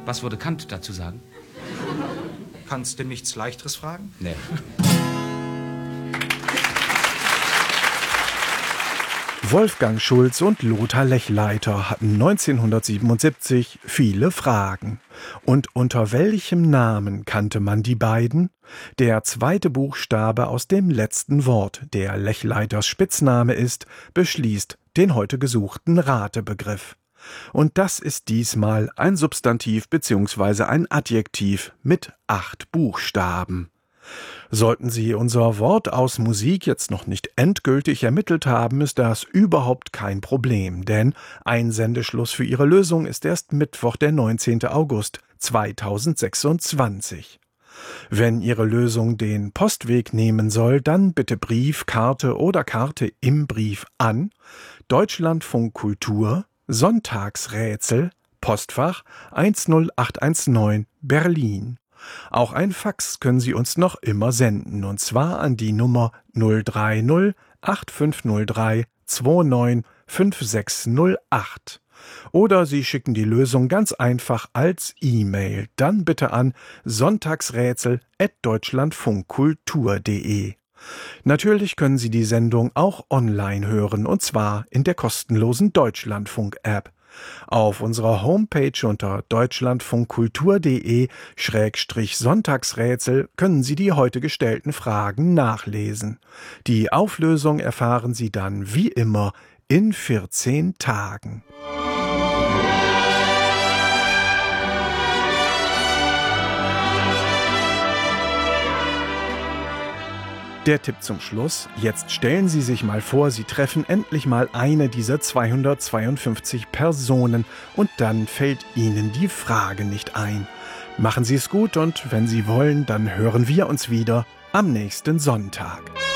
Was würde Kant dazu sagen? Kannst du nichts Leichteres fragen? Nee. Wolfgang Schulz und Lothar Lechleiter hatten 1977 viele Fragen. Und unter welchem Namen kannte man die beiden? Der zweite Buchstabe aus dem letzten Wort, der Lechleiters Spitzname ist, beschließt den heute gesuchten Ratebegriff. Und das ist diesmal ein Substantiv bzw. ein Adjektiv mit 8 Buchstaben. Sollten Sie unser Wort aus Musik jetzt noch nicht endgültig ermittelt haben, ist das überhaupt kein Problem, denn Einsendeschluss für Ihre Lösung ist erst Mittwoch, der 19. August 2026. Wenn Ihre Lösung den Postweg nehmen soll, dann bitte Brief, Karte oder Karte im Brief an Deutschlandfunk Kultur, Sonntagsrätsel, Postfach 10819 Berlin. Auch ein Fax können Sie uns noch immer senden, und zwar an die Nummer 030 8503 295608. Oder Sie schicken die Lösung ganz einfach als E-Mail, dann bitte an sonntagsrätsel@deutschlandfunkkultur.de. Natürlich können Sie die Sendung auch online hören, und zwar in der kostenlosen Deutschlandfunk-App. Auf unserer Homepage unter deutschlandfunkkultur.de/Sonntagsrätsel können Sie die heute gestellten Fragen nachlesen. Die Auflösung erfahren Sie dann wie immer in 14 Tagen. Der Tipp zum Schluss: Jetzt stellen Sie sich mal vor, Sie treffen endlich mal eine dieser 252 Personen und dann fällt Ihnen die Frage nicht ein. Machen Sie es gut und wenn Sie wollen, dann hören wir uns wieder am nächsten Sonntag.